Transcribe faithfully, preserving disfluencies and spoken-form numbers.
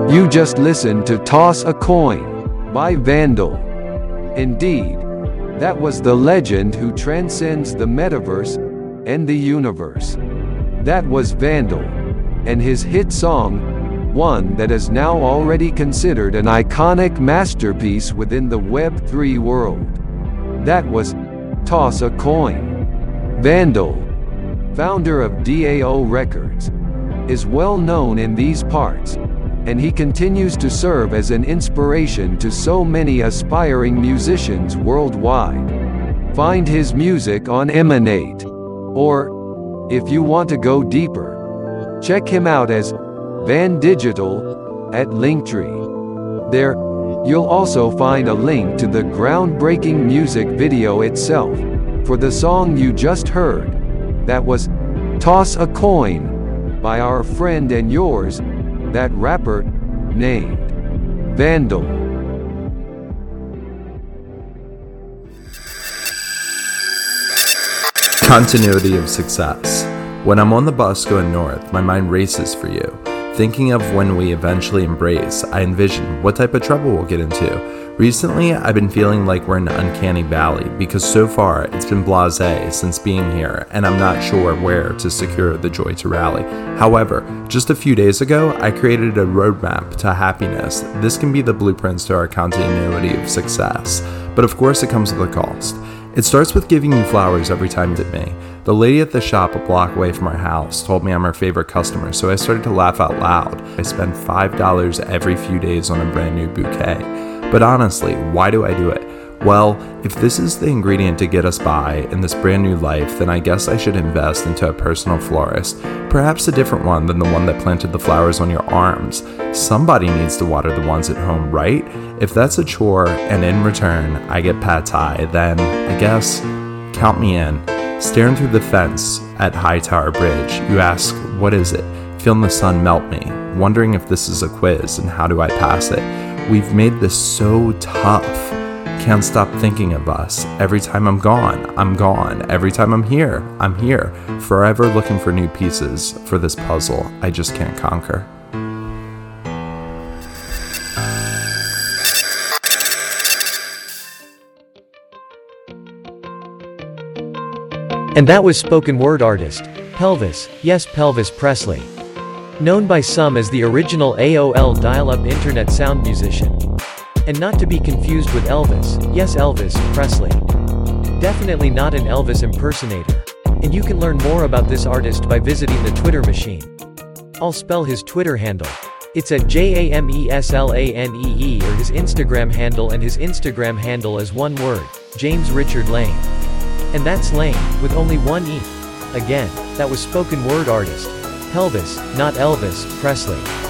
You just listened to Toss a Coin by Vandal. Indeed, that was the legend who transcends the metaverse and the universe. That was Vandal, and his hit song, one that is now already considered an iconic masterpiece within the Web three world. That was Toss a Coin. Vandal, founder of DAO Records, is well known in these parts, and he continues to serve as an inspiration to so many aspiring musicians worldwide. Find his music on Emanate, or, if you want to go deeper, check him out as Van Digital at Linktree. There, you'll also find a link to the groundbreaking music video itself, for the song you just heard. That was Toss a Coin by our friend and yours, that rapper named Vandal. Continuity of success. When I'm on the bus going north, my mind races for you. Thinking of when we eventually embrace, I envision what type of trouble we'll get into. Recently, I've been feeling like we're in an uncanny valley because so far it's been blasé since being here, and I'm not sure where to secure the joy to rally. However, just a few days ago, I created a roadmap to happiness. This can be the blueprints to our continuity of success, but of course it comes with a cost. It starts with giving you flowers every time you visit me. The lady at the shop a block away from our house told me I'm her favorite customer, so I started to laugh out loud. I spend five dollars every few days on a brand new bouquet. But honestly, why do I do it? Well, if this is the ingredient to get us by in this brand new life, then I guess I should invest into a personal florist, perhaps a different one than the one that planted the flowers on your arms. Somebody needs to water the ones at home, right? If that's a chore and in return I get pad thai, then I guess count me in. Staring through the fence at Hightower Bridge, you ask, what is it? Feeling the sun melt me, wondering if this is a quiz and how do I pass it? We've made this so tough. Can't stop thinking of us. Every time I'm gone, I'm gone. Every time I'm here, I'm here. Forever looking for new pieces for this puzzle I just can't conquer. And that was spoken word artist, Pelvis, yes Pelvis Presley. Known by some as the original A O L dial-up internet sound musician. And not to be confused with Elvis, yes Elvis Presley. Definitely not an Elvis impersonator. And you can learn more about this artist by visiting the Twitter machine. I'll spell his Twitter handle. It's at J A M E S L A N E E or his Instagram handle, and his Instagram handle is one word, James Richard Lane. And that's Lane, with only one E. Again, that was spoken word artist, Pelvis, not Elvis, Presley.